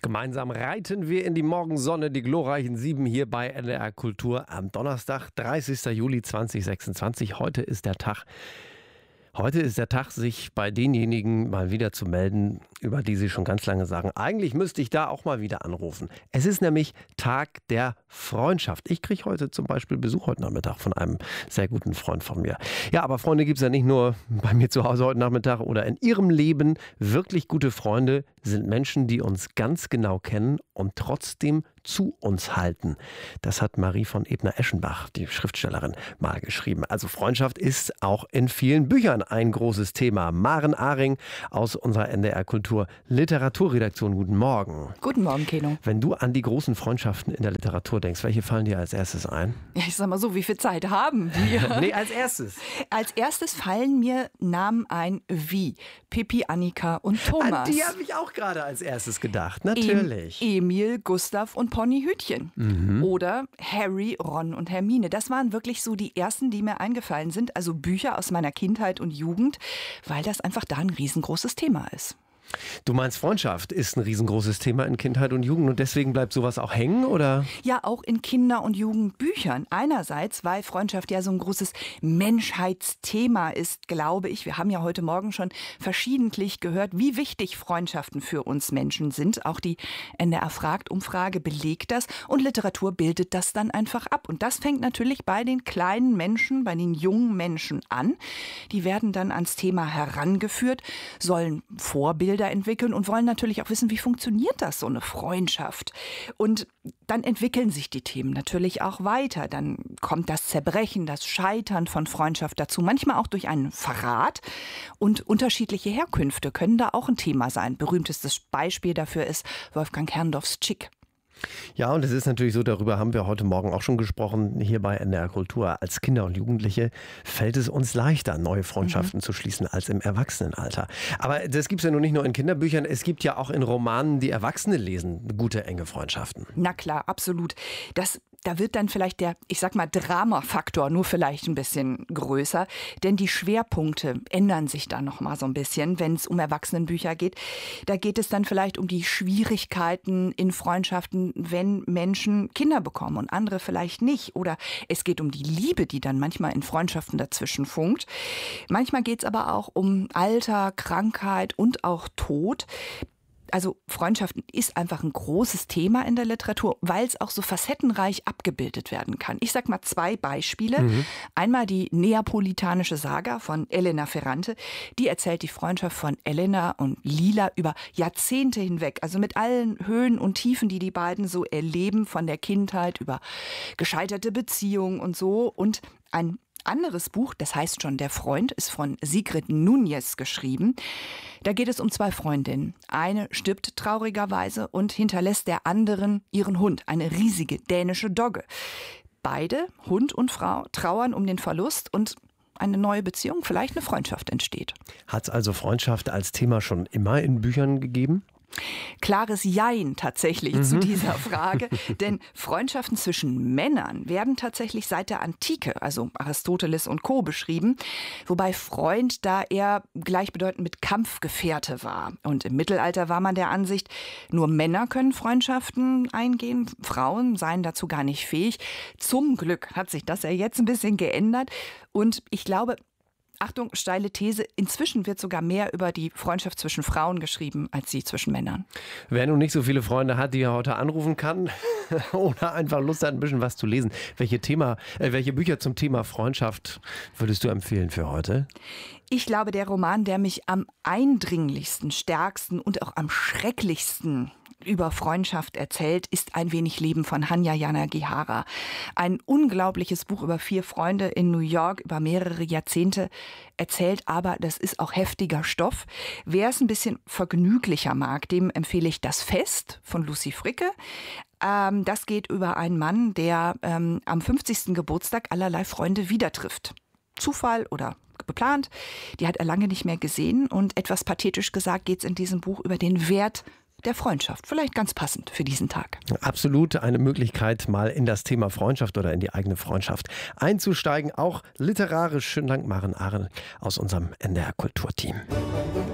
Gemeinsam reiten wir in die Morgensonne, die glorreichen 7 hier bei NDR Kultur am Donnerstag, 30. Juli 2026. Heute ist der Tag, sich bei denjenigen mal wieder zu melden, über die Sie schon ganz lange sagen, eigentlich müsste ich da auch mal wieder anrufen. Es ist nämlich Tag der Freundschaft. Ich kriege heute zum Beispiel Besuch heute Nachmittag von einem sehr guten Freund von mir. Ja, aber Freunde gibt es ja nicht nur bei mir zu Hause heute Nachmittag oder in Ihrem Leben. Wirklich gute Freunde sind Menschen, die uns ganz genau kennen und trotzdem zu uns halten. Das hat Marie von Ebner-Eschenbach, die Schriftstellerin, mal geschrieben. Also Freundschaft ist auch in vielen Büchern ein großes Thema. Maren Ahring aus unserer NDR Kultur Literaturredaktion. Guten Morgen. Guten Morgen, Keno. Wenn du an die großen Freundschaften in der Literatur denkst, welche fallen dir als erstes ein? Ja, ich sag mal so, wie viel Zeit haben wir? Nee, als erstes. Als erstes fallen mir Namen ein wie Pippi, Annika und Thomas. An die habe ich auch gerade als erstes gedacht, natürlich. Emil, Gustav und Ponyhütchen. Oder Harry, Ron und Hermine. Das waren wirklich so die ersten, die mir eingefallen sind. Also Bücher aus meiner Kindheit und Jugend, weil das einfach da ein riesengroßes Thema ist. Du meinst, Freundschaft ist ein riesengroßes Thema in Kindheit und Jugend und deswegen bleibt sowas auch hängen, oder? Ja, auch in Kinder- und Jugendbüchern. Einerseits, weil Freundschaft ja so ein großes Menschheitsthema ist, glaube ich. Wir haben ja heute Morgen schon verschiedentlich gehört, wie wichtig Freundschaften für uns Menschen sind. Auch die NDR Fragt-Umfrage belegt das und Literatur bildet das dann einfach ab. Und das fängt natürlich bei den kleinen Menschen, bei den jungen Menschen an. Die werden dann ans Thema herangeführt, sollen Vorbilder entwickeln und wollen natürlich auch wissen, wie funktioniert das, so eine Freundschaft. Und dann entwickeln sich die Themen natürlich auch weiter. Dann kommt das Zerbrechen, das Scheitern von Freundschaft dazu, manchmal auch durch einen Verrat. Und unterschiedliche Herkünfte können da auch ein Thema sein. Berühmtestes Beispiel dafür ist Wolfgang Herrndorffs Chick. Ja, und es ist natürlich so, darüber haben wir heute Morgen auch schon gesprochen, hier bei NDR Kultur. Als Kinder und Jugendliche fällt es uns leichter, neue Freundschaften zu schließen als im Erwachsenenalter. Aber das gibt es ja nun nicht nur in Kinderbüchern, es gibt ja auch in Romanen, die Erwachsene lesen, gute, enge Freundschaften. Na klar, absolut. Da wird dann vielleicht der, ich sag mal, Drama-Faktor nur vielleicht ein bisschen größer, denn die Schwerpunkte ändern sich dann noch mal so ein bisschen, wenn es um Erwachsenenbücher geht. Da geht es dann vielleicht um die Schwierigkeiten in Freundschaften, wenn Menschen Kinder bekommen und andere vielleicht nicht. Oder es geht um die Liebe, die dann manchmal in Freundschaften dazwischen funkt. Manchmal geht es aber auch um Alter, Krankheit und auch Tod. Also Freundschaften ist einfach ein großes Thema in der Literatur, weil es auch so facettenreich abgebildet werden kann. Ich sag mal 2 Beispiele. Einmal die neapolitanische Saga von Elena Ferrante. Die erzählt die Freundschaft von Elena und Lila über Jahrzehnte hinweg. Also mit allen Höhen und Tiefen, die beiden so erleben, von der Kindheit über gescheiterte Beziehungen und so. Und ein anderes Buch, das heißt schon Der Freund, ist von Sigrid Nunez geschrieben. Da geht es um 2 Freundinnen. Eine stirbt traurigerweise und hinterlässt der anderen ihren Hund, eine riesige dänische Dogge. Beide, Hund und Frau, trauern um den Verlust und eine neue Beziehung, vielleicht eine Freundschaft entsteht. Hat es also Freundschaft als Thema schon immer in Büchern gegeben? Klares Jein tatsächlich zu dieser Frage, denn Freundschaften zwischen Männern werden tatsächlich seit der Antike, also Aristoteles und Co. beschrieben, wobei Freund da eher gleichbedeutend mit Kampfgefährte war. Und im Mittelalter war man der Ansicht, nur Männer können Freundschaften eingehen, Frauen seien dazu gar nicht fähig. Zum Glück hat sich das ja jetzt ein bisschen geändert und ich glaube, Achtung, steile These, inzwischen wird sogar mehr über die Freundschaft zwischen Frauen geschrieben, als sie zwischen Männern. Wer nun nicht so viele Freunde hat, die er heute anrufen kann oder einfach Lust hat, ein bisschen was zu lesen, welche Bücher zum Thema Freundschaft würdest du empfehlen für heute? Ich glaube, der Roman, der mich am eindringlichsten, stärksten und auch am schrecklichsten über Freundschaft erzählt, ist Ein wenig Leben von Hanya Yanagihara. Ein unglaubliches Buch über 4 Freunde in New York über mehrere Jahrzehnte erzählt, aber das ist auch heftiger Stoff. Wer es ein bisschen vergnüglicher mag, dem empfehle ich Das Fest von Lucy Fricke. Das geht über einen Mann, der am 50. Geburtstag allerlei Freunde wieder trifft. Zufall oder geplant, die hat er lange nicht mehr gesehen und etwas pathetisch gesagt geht es in diesem Buch über den Wert der Freundschaft. Vielleicht ganz passend für diesen Tag. Absolut eine Möglichkeit, mal in das Thema Freundschaft oder in die eigene Freundschaft einzusteigen. Auch literarisch. Schönen Dank, Maren Ahring aus unserem NDR Kulturteam.